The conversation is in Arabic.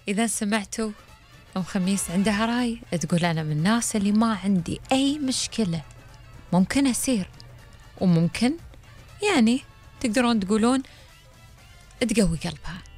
إذا سمعتوا أم خميس عندها رأي، تقول أنا من الناس اللي ما عندي أي مشكلة، ممكن أسير وممكن يعني تقدرون تقولون تقوي قلبها.